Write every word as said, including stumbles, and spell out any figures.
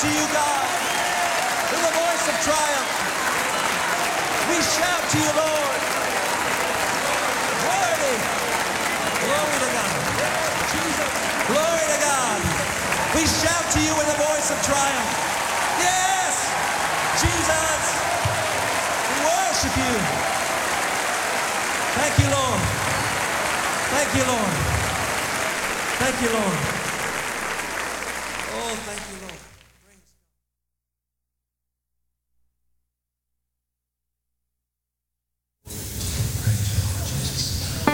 to you, God, in the voice of triumph. We shout to you, Lord. Worthy. Glory to God. Jesus. Glory to God. We shout to you in the voice of triumph. Yes, Jesus. We worship you. Thank you, Lord. Thank you, Lord. Thank you, Lord.